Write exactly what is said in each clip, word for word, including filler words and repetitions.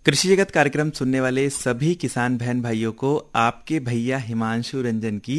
कृषि जगत कार्यक्रम सुनने वाले सभी किसान बहन भाइयों को आपके भैया हिमांशु रंजन की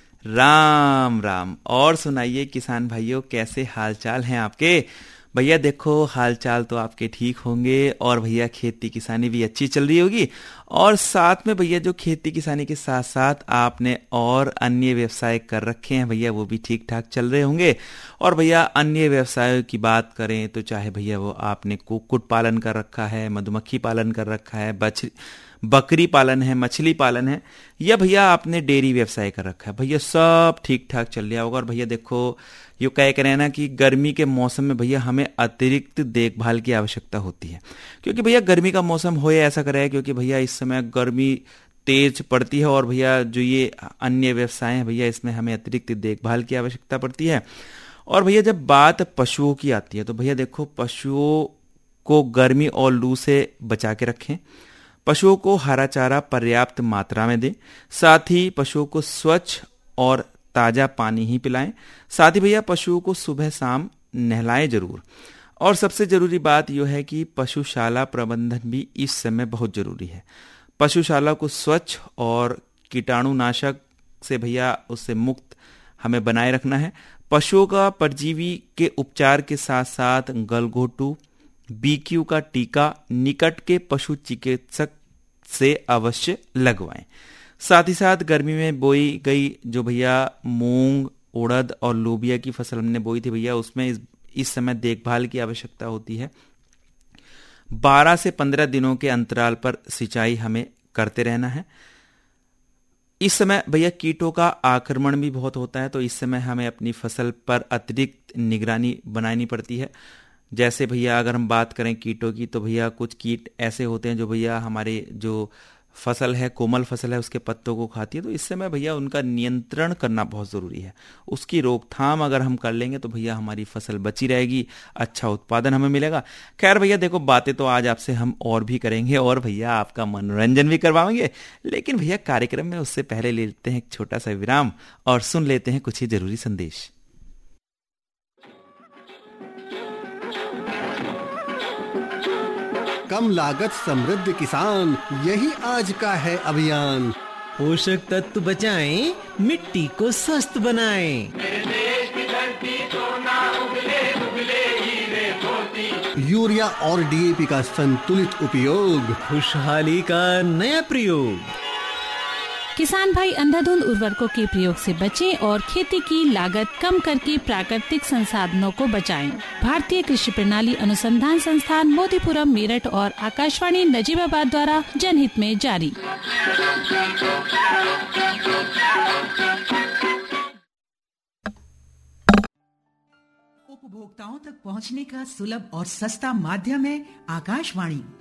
राम राम। और सुनाइए किसान भाइयों, कैसे हालचाल हैं आपके? भैया देखो, हालचाल तो आपके ठीक होंगे और भैया खेती किसानी भी अच्छी चल रही होगी। और साथ में भैया जो खेती किसानी के साथ साथ आपने और अन्य व्यवसाय कर रखे हैं भैया, वो भी ठीक ठाक चल रहे होंगे। और भैया अन्य व्यवसायों की बात करें तो चाहे भैया वो आपने कुक्कुट पालन कर रखा है, मधुमक्खी पालन कर रखा है, बछड़ी बकरी पालन है, मछली पालन है, या भैया आपने डेयरी व्यवसाय कर रखा है, भैया सब ठीक ठाक चल रहा होगा। और भैया देखो, यो कह कर ना कि गर्मी के मौसम में भैया हमें अतिरिक्त देखभाल की आवश्यकता होती है, क्योंकि भैया गर्मी का मौसम हो ऐसा करे, क्योंकि भैया इस समय गर्मी तेज पड़ती है और भैया जो ये अन्य व्यवसाय हैं भैया, इसमें हमें अतिरिक्त देखभाल की आवश्यकता पड़ती है। और भैया जब बात पशुओं की आती है तो भैया देखो, पशुओं को गर्मी और लू से बचा के रखें, पशुओं को हरा चारा पर्याप्त मात्रा में दें, साथ ही पशुओं को स्वच्छ और ताजा पानी ही पिलाएं। साथ ही भैया पशुओं को सुबह शाम नहलाएं जरूर। और सबसे जरूरी बात यह है कि पशुशाला प्रबंधन भी इस समय बहुत जरूरी है। पशुशाला को स्वच्छ और कीटाणुनाशक से भैया उससे मुक्त हमें बनाए रखना है। पशुओं का परजीवी के उपचार के साथ साथ गलघोटू बीक्यू का टीका निकट के पशु चिकित्सक से अवश्य लगवाएं। साथ ही साथ गर्मी में बोई गई जो भैया मूंग, उड़द और लोबिया की फसल हमने बोई थी भैया, उसमें इस, इस समय देखभाल की आवश्यकता होती है। बारह से पंद्रह दिनों के अंतराल पर सिंचाई हमें करते रहना है। इस समय भैया कीटों का आक्रमण भी बहुत होता है, तो इस समय हमें अपनी फसल पर अतिरिक्त निगरानी बनानी पड़ती है। जैसे भैया अगर हम बात करें कीटों की, तो भैया कुछ कीट ऐसे होते हैं जो भैया हमारे जो फसल है, कोमल फसल है, उसके पत्तों को खाती है, तो इस समय भैया उनका नियंत्रण करना बहुत ज़रूरी है। उसकी रोकथाम अगर हम कर लेंगे तो भैया हमारी फसल बची रहेगी, अच्छा उत्पादन हमें मिलेगा। खैर भैया देखो, बातें तो आज आपसे हम और भी करेंगे और भैया आपका मनोरंजन भी करवाएंगे, लेकिन भैया कार्यक्रम में उससे पहले ले लेते हैं एक छोटा सा विराम और सुन लेते हैं कुछ ही जरूरी संदेश। कम लागत समृद्ध किसान, यही आज का है अभियान। पोषक तत्व बचाएं, मिट्टी को स्वस्थ बनाएं। मेरे देश की धरती सोना उगले उगले हीरे मोती। यूरिया और डीएपी का संतुलित उपयोग, खुशहाली का नया प्रयोग। किसान भाई अंधाधुंध उर्वरकों के प्रयोग से बचें और खेती की लागत कम करके प्राकृतिक संसाधनों को बचाएं। भारतीय कृषि प्रणाली अनुसंधान संस्थान मोतीपुरम मेरठ और आकाशवाणी नजीबाबाद द्वारा जनहित में जारी। उपभोक्ताओं तक पहुंचने का सुलभ और सस्ता माध्यम है आकाशवाणी।